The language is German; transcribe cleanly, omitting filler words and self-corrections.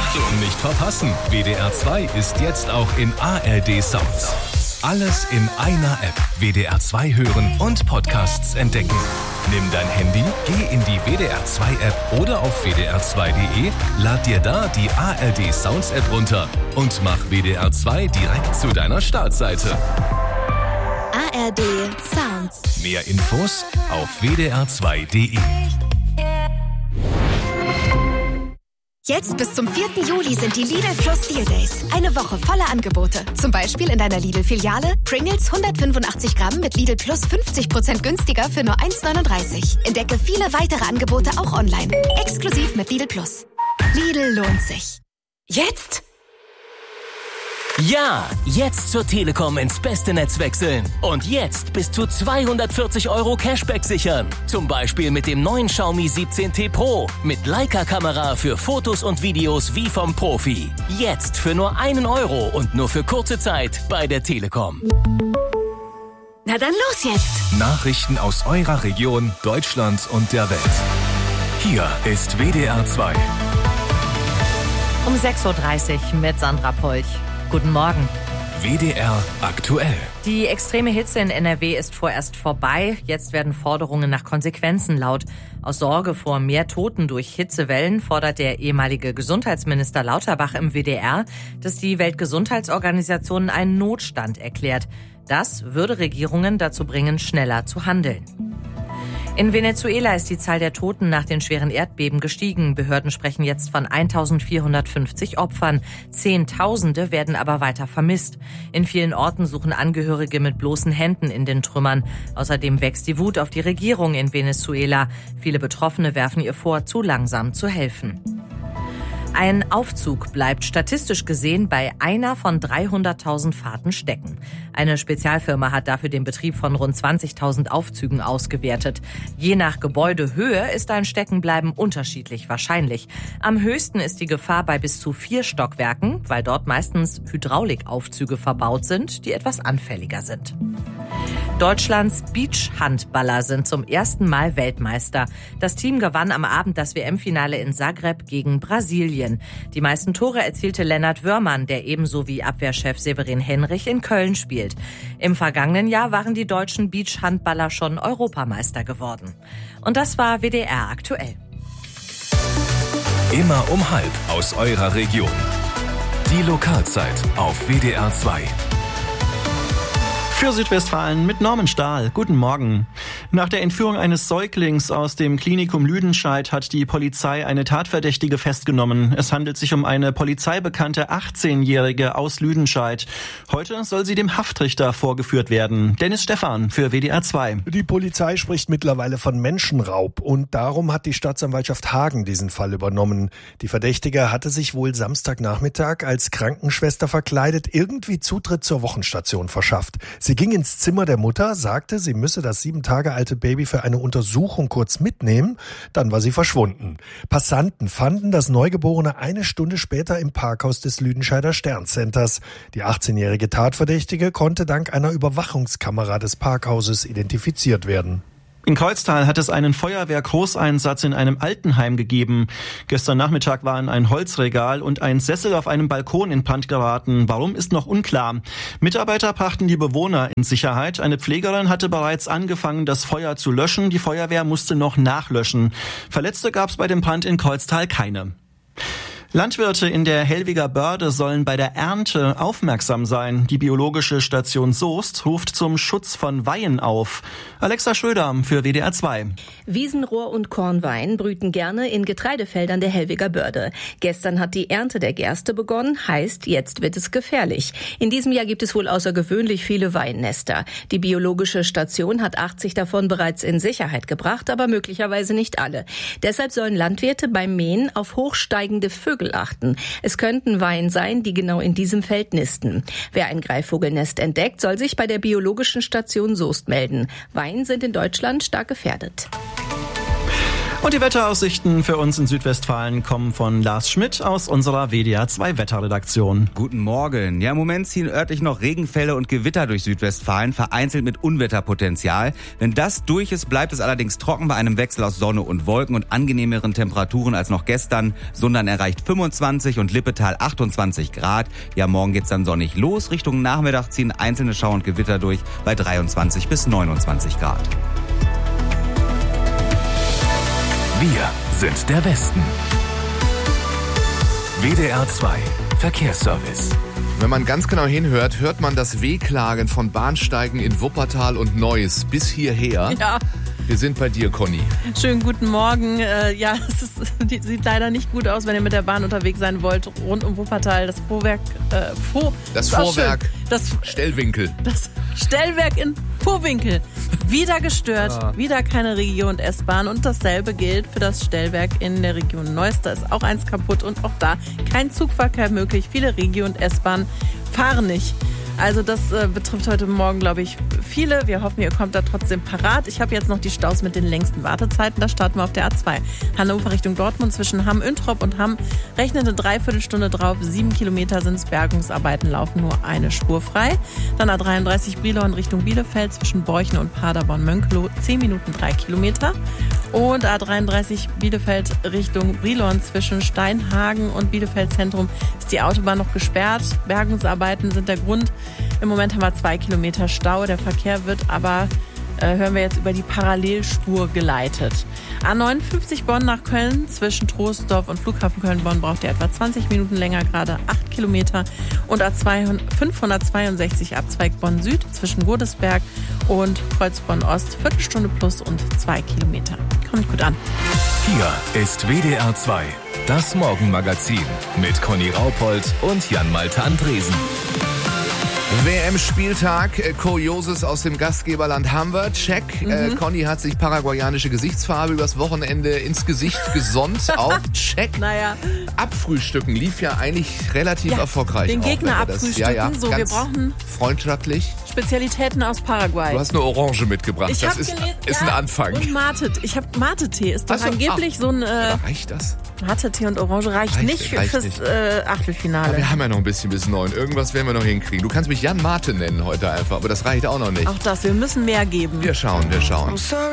Nicht verpassen, WDR 2 ist jetzt auch in ARD Sounds. Alles in einer App. WDR 2 hören und Podcasts entdecken. Nimm dein Handy, geh in die WDR 2 App oder auf wdr2.de, lad dir da die ARD Sounds App runter und mach WDR 2 direkt zu deiner Startseite. ARD Sounds. Mehr Infos auf wdr2.de. Jetzt bis zum 4. Juli sind die Lidl Plus Deal Days. Eine Woche voller Angebote. Zum Beispiel in deiner Lidl-Filiale Pringles 185 Gramm mit Lidl Plus 50% günstiger für nur 1,39. Entdecke viele weitere Angebote auch online. Exklusiv mit Lidl Plus. Lidl lohnt sich. Jetzt? Ja, jetzt zur Telekom ins beste Netz wechseln. Und jetzt bis zu 240 € Cashback sichern. Zum Beispiel mit dem neuen Xiaomi 17T Pro. Mit Leica-Kamera für Fotos und Videos wie vom Profi. Jetzt für nur 1 € und nur für kurze Zeit bei der Telekom. Na dann los jetzt! Nachrichten aus eurer Region, Deutschland und der Welt. Hier ist WDR 2. Um 6.30 Uhr mit Sandra Polch. Guten Morgen. WDR aktuell. Die extreme Hitze in NRW ist vorerst vorbei. Jetzt werden Forderungen nach Konsequenzen laut. Aus Sorge vor mehr Toten durch Hitzewellen fordert der ehemalige Gesundheitsminister Lauterbach im WDR, dass die Weltgesundheitsorganisation einen Notstand erklärt. Das würde Regierungen dazu bringen, schneller zu handeln. In Venezuela ist die Zahl der Toten nach den schweren Erdbeben gestiegen. Behörden sprechen jetzt von 1450 Opfern. Zehntausende werden aber weiter vermisst. In vielen Orten suchen Angehörige mit bloßen Händen in den Trümmern. Außerdem wächst die Wut auf die Regierung in Venezuela. Viele Betroffene werfen ihr vor, zu langsam zu helfen. Ein Aufzug bleibt statistisch gesehen bei einer von 300.000 Fahrten stecken. Eine Spezialfirma hat dafür den Betrieb von rund 20.000 Aufzügen ausgewertet. Je nach Gebäudehöhe ist ein Steckenbleiben unterschiedlich wahrscheinlich. Am höchsten ist die Gefahr bei bis zu 4 Stockwerken, weil dort meistens Hydraulikaufzüge verbaut sind, die etwas anfälliger sind. Deutschlands Beachhandballer sind zum ersten Mal Weltmeister. Das Team gewann am Abend das WM-Finale in Zagreb gegen Brasilien. Die meisten Tore erzielte Lennart Wörmann, der ebenso wie Abwehrchef Severin Henrich in Köln spielt. Im vergangenen Jahr waren die deutschen Beachhandballer schon Europameister geworden. Und das war WDR aktuell. Immer um 12:30 aus eurer Region. Die Lokalzeit auf WDR 2. Für Südwestfalen mit Norman Stahl. Guten Morgen. Nach der Entführung eines Säuglings aus dem Klinikum Lüdenscheid hat die Polizei eine Tatverdächtige festgenommen. Es handelt sich um eine polizeibekannte 18-Jährige aus Lüdenscheid. Heute soll sie dem Haftrichter vorgeführt werden. Dennis Stephan für WDR 2. Die Polizei spricht mittlerweile von Menschenraub und darum hat die Staatsanwaltschaft Hagen diesen Fall übernommen. Die Verdächtige hatte sich wohl Samstagnachmittag als Krankenschwester verkleidet irgendwie Zutritt zur Wochenstation verschafft. Sie ging ins Zimmer der Mutter, sagte, sie müsse das 7 Tage alte Baby für eine Untersuchung kurz mitnehmen. Dann war sie verschwunden. Passanten fanden das Neugeborene eine Stunde später im Parkhaus des Lüdenscheider Sterncenters. Die 18-jährige Tatverdächtige konnte dank einer Überwachungskamera des Parkhauses identifiziert werden. In Kreuztal hat es einen Feuerwehr-Großeinsatz in einem Altenheim gegeben. Gestern Nachmittag waren ein Holzregal und ein Sessel auf einem Balkon in Brand geraten. Warum, ist noch unklar. Mitarbeiter brachten die Bewohner in Sicherheit. Eine Pflegerin hatte bereits angefangen, das Feuer zu löschen. Die Feuerwehr musste noch nachlöschen. Verletzte gab es bei dem Brand in Kreuztal keine. Landwirte in der Hellwiger Börde sollen bei der Ernte aufmerksam sein. Die biologische Station Soest ruft zum Schutz von Weihen auf. Alexa Schröder für WDR 2. Wiesenrohr und Kornwein brüten gerne in Getreidefeldern der Hellwiger Börde. Gestern hat die Ernte der Gerste begonnen, heißt, jetzt wird es gefährlich. In diesem Jahr gibt es wohl außergewöhnlich viele Weinnester. Die biologische Station hat 80 davon bereits in Sicherheit gebracht, aber möglicherweise nicht alle. Deshalb sollen Landwirte beim Mähen auf hochsteigende Vögel achten. Es könnten Weihen sein, die genau in diesem Feld nisten. Wer ein Greifvogelnest entdeckt, soll sich bei der biologischen Station Soest melden. Weihen sind in Deutschland stark gefährdet. Und die Wetteraussichten für uns in Südwestfalen kommen von Lars Schmidt aus unserer WDR 2 Wetterredaktion. Guten Morgen. Ja, im Moment ziehen örtlich noch Regenfälle und Gewitter durch Südwestfalen, vereinzelt mit Unwetterpotenzial. Wenn das durch ist, bleibt es allerdings trocken bei einem Wechsel aus Sonne und Wolken und angenehmeren Temperaturen als noch gestern. Sundern erreicht 25 und Lippetal 28 Grad. Ja, morgen geht's dann sonnig los. Richtung Nachmittag ziehen einzelne Schauer und Gewitter durch bei 23 bis 29 Grad. Wir sind der Westen. WDR 2 Verkehrsservice. Wenn man ganz genau hinhört, hört man das Wehklagen von Bahnsteigen in Wuppertal und Neuss bis hierher. Ja. Wir sind bei dir, Conny. Schönen guten Morgen. Sieht leider nicht gut aus, wenn ihr mit der Bahn unterwegs sein wollt. Rund um Wuppertal, das Vorwerk. Stellwinkel. Das Stellwerk in Vohwinkel. Wieder gestört, wieder keine Regio- und S-Bahn. Und dasselbe gilt für das Stellwerk in der Region Neuss. Da ist auch eins kaputt und auch da kein Zugverkehr möglich. Viele Regio- und S-Bahnen fahren nicht. Also das betrifft heute Morgen, glaube ich, viele. Wir hoffen, ihr kommt da trotzdem parat. Ich habe jetzt noch die Staus mit den längsten Wartezeiten. Da starten wir auf der A2. Hannover Richtung Dortmund zwischen Hamm-Üntrop und Hamm. Rechnet eine Dreiviertelstunde drauf. 7 Kilometer sind es. Bergungsarbeiten, laufen nur eine Spur frei. Dann A33 Brilon Richtung Bielefeld zwischen Borchen und Paderborn-Mönkelow. 10 Minuten 3 Kilometer. Und A33 Bielefeld Richtung Brilon zwischen Steinhagen und Bielefeld Zentrum ist die Autobahn noch gesperrt. Bergungsarbeiten sind der Grund. Im Moment haben wir 2 Kilometer Stau. Der Verkehr wird aber, hören wir jetzt, über die Parallelspur geleitet. A59 Bonn nach Köln zwischen Troisdorf und Flughafen Köln-Bonn braucht ihr etwa 20 Minuten länger, gerade 8 Kilometer. Und A562 Abzweig Bonn Süd zwischen Godesberg und Kreuzbonn Ost, Viertelstunde plus und 2 Kilometer. Kommt gut an. Hier ist WDR 2, das Morgenmagazin mit Conny Raupold und Jan-Malte Andresen. WM-Spieltag, Kurioses aus dem Gastgeberland haben wir. Check. Conny hat sich paraguayanische Gesichtsfarbe übers Wochenende ins Gesicht gesonnt. Auch check. Naja. Abfrühstücken lief ja eigentlich relativ erfolgreich. Den auch, Gegner abfrühstücken. So, wir brauchen freundschaftlich. Spezialitäten aus Paraguay. Du hast eine Orange mitgebracht. Das ist ein Anfang. Und Mate. Ich habe Mate-Tee. Ist doch angeblich so ein... reicht das? Mate-Tee und Orange reicht nicht fürs Achtelfinale. Aber wir haben ja noch ein bisschen bis 9. Irgendwas werden wir noch hinkriegen. Du kannst mich Jan Mate nennen heute einfach, aber das reicht auch noch nicht. Auch das, wir müssen mehr geben. Wir schauen.